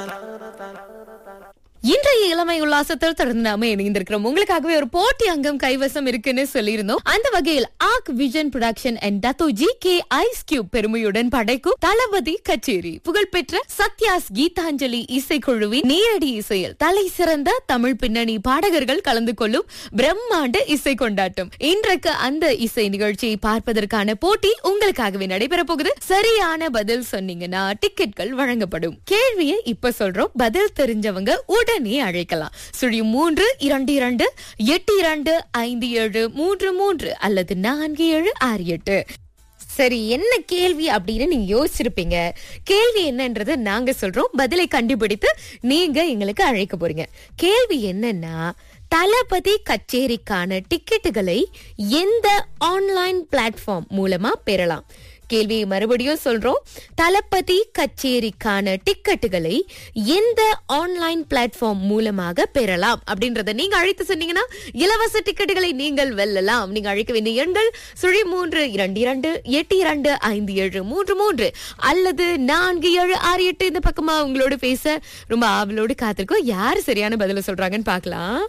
இன்றைய இளமை உல்லாசத்தில் தொடர்ந்து நாம இணைந்திருக்கிறோம். உங்களுக்காகவே ஒரு போட்டி அங்கம் கைவசம் இருக்குன்னு சொல்லியிருந்தோம். அந்த வகையில் ஆக் vision production and Dato G K. Ice cube பெருமையுடன் படைக்கும் தளபதி கச்சேரி புகழ்பெற்ற சத்யாஸ் கீதாஞ்சலி இசைக்குழுவின் நேரடி இசையில் தலை சிறந்த தமிழ் பின்னணி பாடகர்கள் கலந்து கொள்ளும் பிரம்மாண்ட இசை கொண்டாட்டம். இன்றைக்கு அந்த இசை நிகழ்ச்சியை பார்ப்பதற்கான போட்டி உங்களுக்காகவே நடைபெற போகுது. சரியான பதில் சொன்னீங்கன்னா டிக்கெட்கள் வழங்கப்படும். கேள்வியை இப்ப சொல்றோம், பதில் தெரிஞ்சவங்க உடனே அழைக்கலாம். 33282825733 அல்லது 4768. சரி, என்ன கேள்வி அப்படின்னு நீங்க யோசிச்சிருப்பீங்க. கேள்வி என்னன்றது நாங்க சொல்றோம், பதிலை கண்டுபிடித்து நீங்க எங்களுக்கு அழைக்க போறீங்க. கேள்வி என்னன்னா, தளபதி கச்சேரிக்கான டிக்கெட்டுகளை எந்த ஆன்லைன் பிளாட்ஃபார்ம் மூலமா பெறலாம்? கேள்வியை மறுபடியும் சொல்றோம், தளபதி கச்சேரிக்கான டிக்கெட்டுகளை எந்த ஆன்லைன் பிளாட்ஃபார்ம் மூலமாக பெறலாம் அப்படின்றத நீங்க அழைத்து சொன்னீங்கன்னா இலவச டிக்கெட்டுகளை நீங்கள் வெல்லலாம். நீங்க அழைக்க வேண்டிய எண்கள் 33282825733 அல்லது 4768. இந்த பக்கமா உங்களோட பேச ரொம்ப ஆவலோடு காத்திருக்கோம். யாரு சரியான பதில சொல்றாங்கன்னு பாக்கலாம்.